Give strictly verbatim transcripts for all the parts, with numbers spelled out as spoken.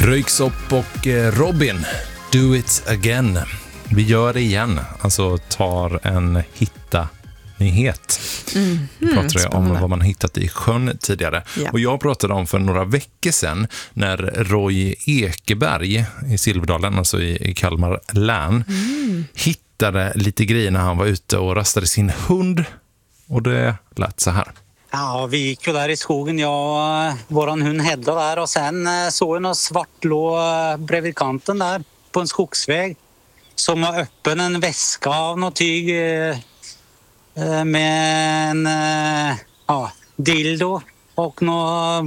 Röyksopp och Robin, Do It Again. Vi gör det igen, alltså tar en hitta-nyhet. Mm. Vi pratade Mm, om vad man hittat i sjön tidigare. Ja. Och jag pratade om för några veckor sedan när Roy Ekeberg i Silverdalen, alltså i, i Kalmar län, mm. hittade lite grejer när han var ute och rastade sin hund. Och det lät så här. Ja, vi gick ju där i skogen, jag och våran hund Hedda där, och sen såg jag något svart lå bredvid kanten där på en skogsväg som var öppen, en väska av något tyg med en ja, dildo och några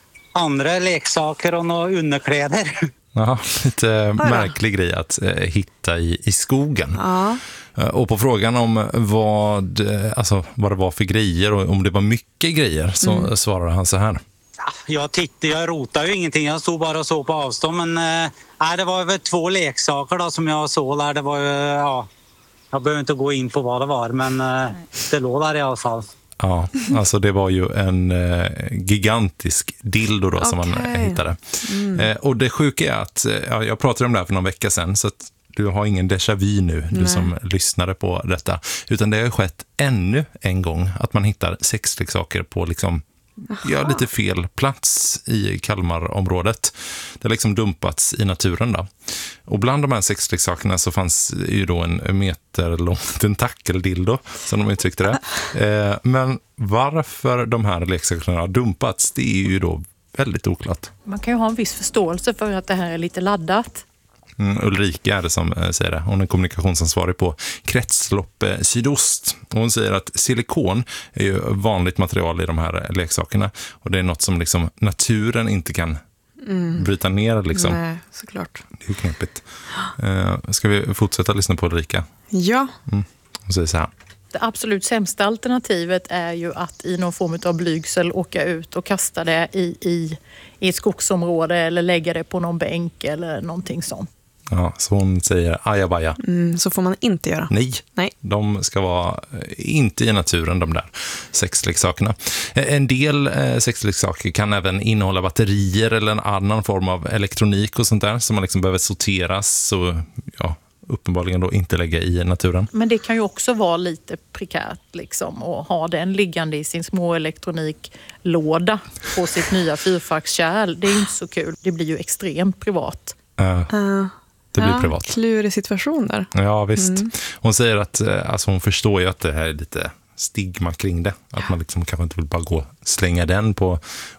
andra leksaker och några underkläder. Ja, lite märklig grej att eh, hitta i, i skogen. Ja. Och på frågan om vad, alltså, vad det var för grejer och om det var mycket grejer så mm. svarade han så här. Ja, jag tittade, jag rotade ju ingenting. Jag stod bara och såg på avstånd. Men äh, det var väl två leksaker då, som jag såg där. Det var ju, ja, jag behöver inte gå in på vad det var, men äh, det låg där i alla fall. Ja, alltså det var ju en eh, gigantisk dildo då, okay. som man eh, hittade. Mm. Eh, och det sjuka är att, ja, jag pratade om det här för någon vecka sedan, så att du har ingen déjà vu nu, Nej. du som lyssnade på detta. Utan det har skett ännu en gång att man hittar sexleksaker på liksom, ja, lite fel plats i Kalmarområdet. Det har liksom dumpats i naturen då. Och bland de här sexleksakerna så fanns ju då en meter lång tentakeldildo, som de uttryckte det. Eh, men varför de här leksakerna har dumpats, det är ju då väldigt oklart. Man kan ju ha en viss förståelse för att det här är lite laddat. Mm, Ulrika är det som äh, säger det. Hon är kommunikationsansvarig på Kretslopp eh, Sydost. Och hon säger att silikon är ju vanligt material i de här leksakerna. Och det är något som liksom naturen inte kan mm. bryta ner. Liksom. Nej, såklart. Det är ju knepigt. Uh, ska vi fortsätta lyssna på Ulrika? Ja. Mm. Hon säger så här. Det absolut sämsta alternativet är ju att i någon form av blygsel åka ut och kasta det i, i, i ett skogsområde eller lägga det på någon bänk eller någonting sånt. Ja, så hon säger ajabaja. Mm, så får man inte göra. Nej, Nej, de ska vara inte i naturen, de där sexleksakerna. En del sexleksaker kan även innehålla batterier eller en annan form av elektronik och sånt där som man liksom behöver sorteras och ja, uppenbarligen då inte lägga i naturen. Men det kan ju också vara lite prekärt liksom, att ha den liggande i sin små elektroniklåda på sitt nya fyrfackskärl. Det är ju inte så kul. Det blir ju extremt privat. Uh. Uh. Det blir ja, privat. Klurig situation där. Ja, visst. Mm. Hon säger att alltså, hon förstår ju att det här är lite stigma kring det. Att man liksom kanske inte vill bara gå och slänga den på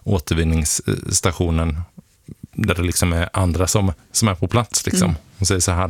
återvinningsstationen där det liksom är andra som, som är på plats. Liksom. Mm. Hon säger så här.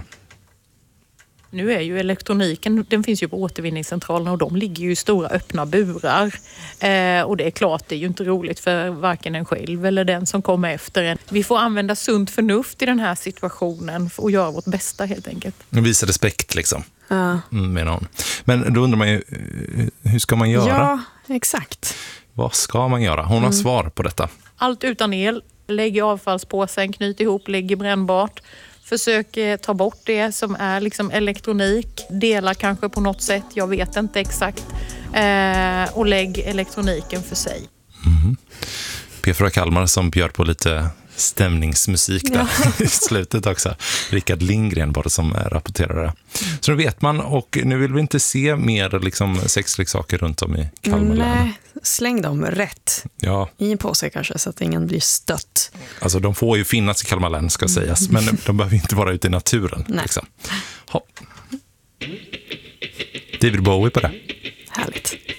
Nu är ju elektroniken, den finns ju på återvinningscentralerna och de ligger ju i stora öppna burar. Eh, och det är klart, det är ju inte roligt för varken en själv eller den som kommer efter en. Vi får använda sunt förnuft i den här situationen och göra vårt bästa helt enkelt. Visa respekt liksom, ja. mm, menar hon. Men då undrar man ju, hur ska man göra? Ja, exakt. Vad ska man göra? Hon har Mm. svar på detta. Allt utan el, lägg i avfallspåsen, knyt ihop, lägg i brännbart. Försök ta bort det som är liksom elektronik. Dela kanske på något sätt, jag vet inte exakt. Eh, och lägg elektroniken för sig. Mm. P fyra Kalmar som bjöd på lite stämningsmusik där ja. i slutet också. Rickard Lindgren var det som rapporterade. Så nu vet man, och nu vill vi inte se mer liksom sexleksaker runt om i Kalmar län. Nej, släng dem rätt. Ja. I en påse kanske, så att ingen blir stött. Alltså de får ju finnas i Kalmar län ska sägas, men de behöver inte vara ute i naturen. Liksom. David Bowie på det. Härligt.